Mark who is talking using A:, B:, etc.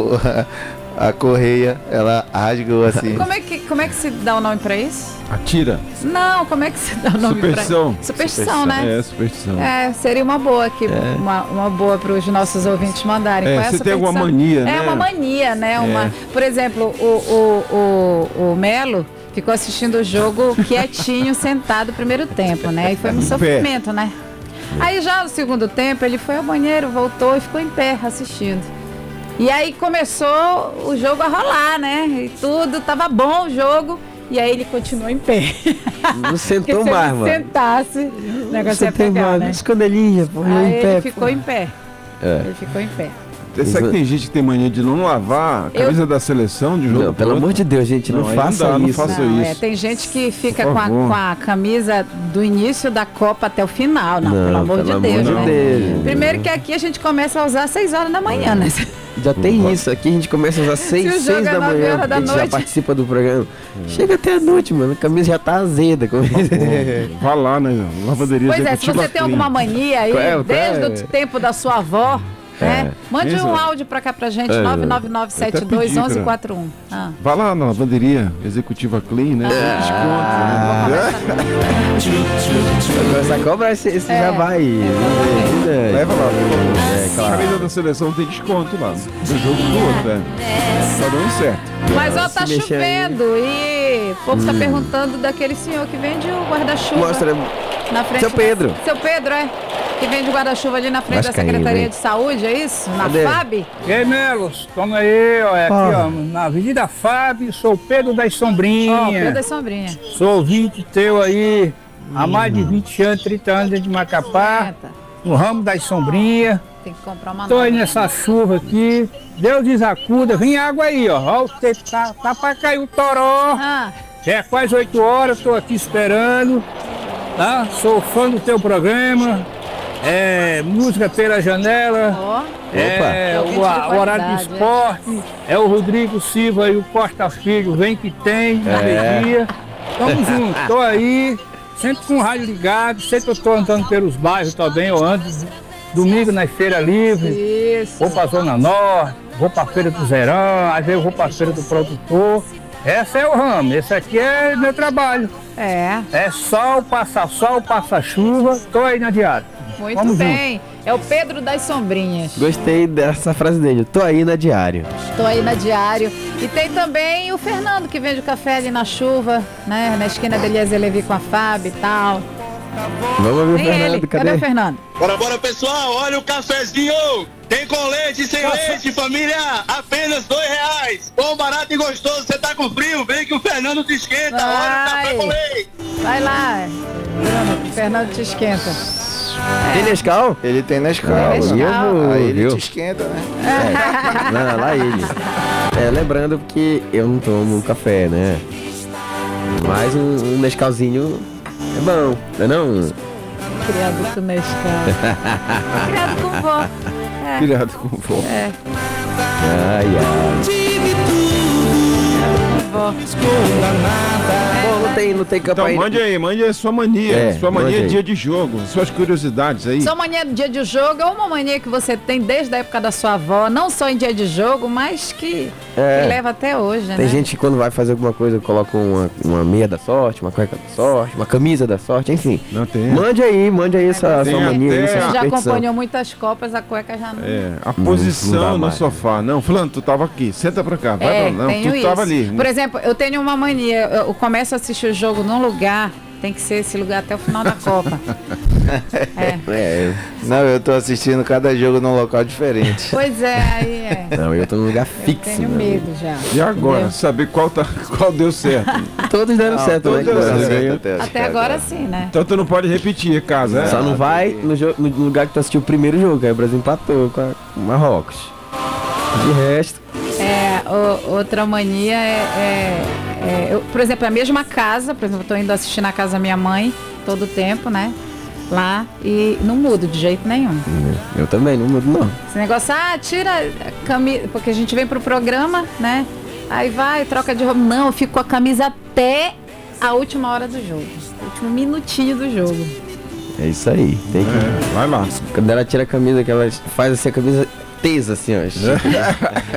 A: a correia, ela rasgou assim.
B: Como é que se dá o nome pra isso?
C: Atira.
B: Não, como é que se dá o nome
C: Superstição.
B: pra isso? Superstição, né?
C: Superstição.
B: Seria uma boa aqui, uma boa para os nossos ouvintes mandarem. Qual é
C: você tem alguma mania, né?
B: É uma mania, né? Por exemplo, o Melo ficou assistindo o jogo quietinho, sentado o primeiro tempo, né? E foi um sofrimento, né? Aí já no segundo tempo ele foi ao banheiro, voltou e ficou em pé assistindo. E aí começou o jogo a rolar, né? E tudo, tava bom o jogo. E aí ele continuou em pé.
D: Não sentou mais, mano.
B: Se ele sentasse, o negócio ia pegar, né?
D: Escondelinha, pô,
B: aí
D: em pé.
B: Ele ficou em pé. Ele ficou em pé.
C: Sabe que tem gente que tem mania de não lavar a camisa da seleção de jogo?
D: Não, pelo amor de Deus, gente, não faça isso.
C: Não faça isso.
B: Tem gente que fica com a camisa do início da Copa até o final. Não, pelo amor de Deus, né? Primeiro que aqui a gente começa a usar às 6 horas da manhã, né?
D: Já tem isso, aqui a gente começa a usar 6 da manhã, a gente já participa do programa. Chega até a noite, mano, a camisa já tá azeda.
C: Vá lá, né? Lavanderia.
B: Pois se você tem alguma mania aí, desde o tempo da sua avó, mande um áudio pra cá pra gente, 999721141.
C: Vá lá na lavanderia Executiva Clean, né?
D: Começar a cobrar esse já vai.
C: Leva lá, por favor. A camisa da seleção tem desconto lá. Do jogo do outro, Tá dando certo.
B: Mas tá chovendo e o povo tá perguntando daquele senhor que vende o guarda-chuva.
D: Mostra.
B: Na frente
D: Seu Pedro.
B: Seu Pedro, que vende guarda-chuva ali na frente da Secretaria de Saúde, é isso? Na FAB?
E: E aí, Melos, toma aí, aqui, ó, na Avenida FAB, sou o Pedro das Sombrinhas.
B: Pedro das Sombrinhas.
E: Sou ouvinte teu aí, há mais de 20 anos, 30 anos de Macapá, no ramo das Sombrinhas.
B: Tem que comprar uma
E: Tô aí nessa chuva aqui, Deus desacuda, vem água aí, ó, você tá pra cair o toró. É quase 8 horas, tô aqui esperando. Tá? Sou fã do teu programa, música pela janela, o horário do esporte, o Rodrigo Silva e o Costa Filho, vem que tem, alegria. Tamo junto, tô aí, sempre com o rádio ligado, sempre eu tô andando pelos bairros também, eu ando domingo na Feira Livre, vou pra Zona Norte, vou pra Feira do Zerão, às vezes eu vou pra Feira do Produtor. Esse é o ramo, esse aqui é meu trabalho. É sol, passa chuva, tô aí na diária.
B: Muito bem. É o Pedro das Sombrinhas.
D: Gostei dessa frase dele, tô aí na diário.
B: Tô aí na diário. E tem também o Fernando, que vende o café ali na chuva, né? Na esquina da Eliezer Levi com a FAB e tal.
D: Vamos ver o Fernando,
B: cadê o Fernando?
F: Bora, pessoal, olha o cafezinho. Tem com leite, sem leite, família, apenas R$2. Bom, barato e gostoso, você tá com frio, vem que o Fernando te esquenta, olha o café com leite.
B: Vai lá, o Fernando te esquenta.
D: Tem Nescau?
A: Ele tem Nescau. Aí ele te esquenta, né?
D: Não, lá ele. Lembrando que eu não tomo café, né? Mas um Nescauzinho é bom, não é não?
B: Criado com Nescau. Criado com vó.
C: Criado com vó.
D: Ai. Bom, não tem campanha.
C: Então mande aí sua mania. Sua mania dia de jogo, suas curiosidades aí.
B: Sua mania de dia de jogo é uma mania que você tem desde a época da sua avó, não só em dia de jogo, mas que leva até hoje, né?
D: Tem gente que quando vai fazer alguma coisa coloca uma meia da sorte, uma cueca da sorte, uma camisa da sorte, enfim.
C: Não tem.
D: Mande aí essa sua mania.
B: Você já acompanhou muitas Copas, a cueca já não.
C: A posição no sofá. Não, fulano, tu tava aqui, senta pra cá. Vai pra lá. Não, tu tava ali.
B: Por exemplo, eu tenho uma mania, eu começo a assistir o jogo num lugar, tem que ser esse lugar até o final da Copa.
A: Não, eu tô assistindo cada jogo num local diferente.
B: Pois aí
D: Não, eu tô num lugar fixo.
B: Eu tenho medo já.
C: E agora, saber qual deu certo?
D: Todos deram certo,
C: todos
D: né?
C: deram certo.
B: Até agora sim, né?
C: Então tu não pode repetir, casa.
D: Só não vai no lugar que tu assistiu o primeiro jogo, aí o Brasil empatou com o Marrocos. De resto.
B: Outra mania eu, por exemplo, a mesma casa, por exemplo, eu tô indo assistir na casa da minha mãe todo o tempo, né? Lá, e não mudo de jeito nenhum.
D: Eu também, não mudo não.
B: Esse negócio, tira a camisa, porque a gente vem pro programa, né? Aí vai, troca de roupa. Não, eu fico com a camisa até a última hora do jogo. O último minutinho do jogo.
D: É isso aí, tem que...
C: Vai lá.
D: Quando ela tira a camisa, que ela faz assim, a camisa tesa assim, ó.